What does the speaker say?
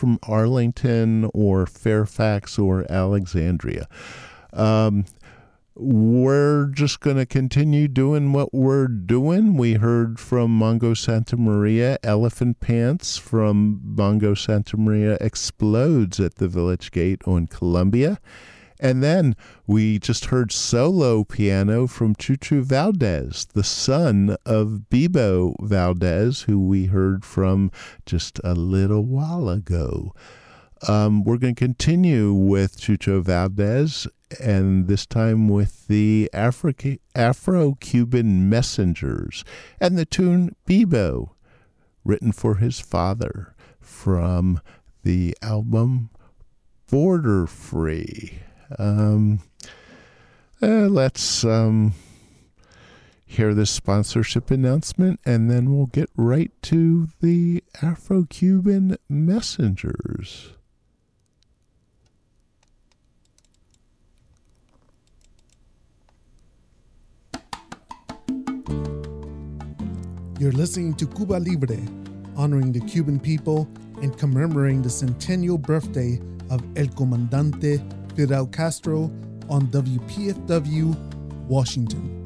from Arlington or Fairfax or Alexandria. We're just going to continue doing what we're doing. We heard from Mongo Santa Maria, Elephant Pants from Mongo Santa Maria Explodes at the Village Gate on Columbia. And then we just heard solo piano from Chucho Valdez, the son of Bebo Valdez, who we heard from just a little while ago. We're going to continue with Chucho Valdez, and this time with the Afro-Cuban Messengers and the tune Bebo, written for his father, from the album Border Free. Let's hear this sponsorship announcement, and then we'll get right to the Afro-Cuban Messengers. You're listening to Cuba Libre, honoring the Cuban people and commemorating the centennial birthday of El Comandante Fidel Castro on WPFW, Washington.